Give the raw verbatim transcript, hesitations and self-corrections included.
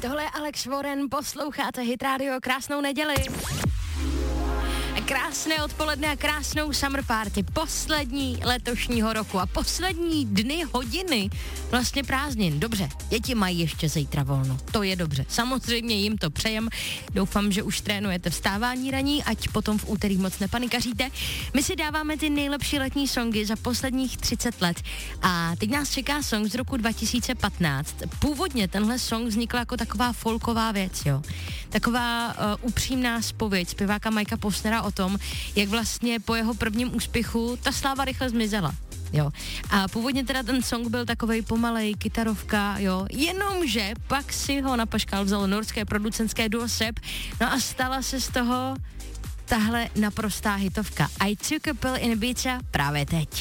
Tohle je Alex Warren, posloucháte Hit Radio, krásnou neděli. Krásné odpoledne a krásnou summer party, poslední letošního roku a poslední dny, hodiny vlastně prázdnin. Dobře, děti mají ještě zítra volno, to je dobře, samozřejmě jim to přejem. Doufám, že už trénujete vstávání raní, ať potom v úterý moc nepanikaříte. My si dáváme ty nejlepší letní songy za posledních třicet let a teď nás čeká song z roku dva tisíce patnáct. Původně tenhle song vznikl jako taková folková věc, jo. Taková uh, upřímná zpověď zpěváka Mikea Postnera o tom, jak vlastně po jeho prvním úspěchu ta sláva rychle zmizela. Jo. A původně teda ten song byl takovej pomalej, kytarovka, jo, jenomže pak si ho na paškál vzalo norské producentské duo Sep, no a stala se z toho tahle naprostá hitovka. I Took a Pill in Ibiza právě teď.